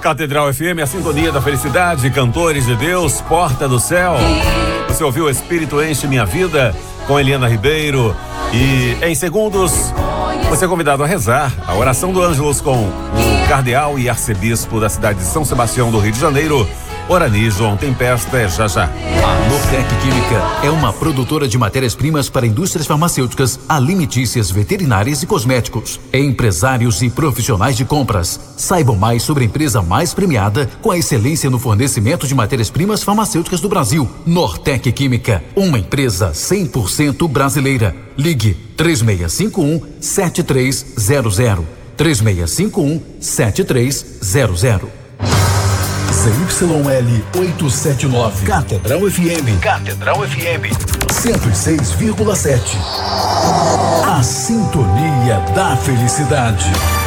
Catedral FM, a sintonia da felicidade, cantores de Deus, porta do céu. Você ouviu o Espírito Enche Minha Vida com Eliana Ribeiro e em segundos você é convidado a rezar a oração do Ângelus com o cardeal e arcebispo da cidade de São Sebastião do Rio de Janeiro, Orani João Tempesta. É já já. A Nortec Química é uma produtora de matérias-primas para indústrias farmacêuticas, alimentícias, veterinárias e cosméticos. Empresários e profissionais de compras. Saibam mais sobre a empresa mais premiada com a excelência no fornecimento de matérias-primas farmacêuticas do Brasil. Nortec Química, uma empresa 100% brasileira. Ligue 3651-7300. 3651-7300. ZYL 879. Catedral FM. Catedral FM 106,7. A sintonia da felicidade.